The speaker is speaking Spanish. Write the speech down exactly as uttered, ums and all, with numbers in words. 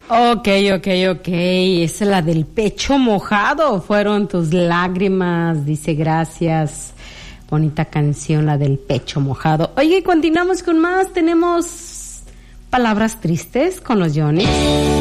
Ok, ok, ok. Esa es la del pecho mojado. Fueron tus lágrimas. Dice gracias. Bonita canción, la del pecho mojado. Oye, continuamos con más. Tenemos palabras tristes con los Johnny.